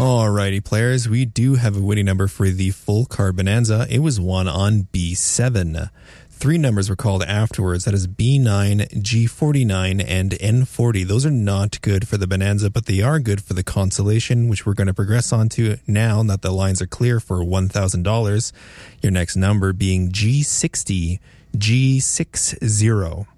Alrighty, players, we do have a winning number for the full card bonanza. It was won on B7. 3 numbers were called afterwards. That is B9, G49, and N40. Those are not good for the bonanza, but they are good for the consolation, which we're going to progress on to now that the lines are clear for $1,000. Your next number being G60, G60.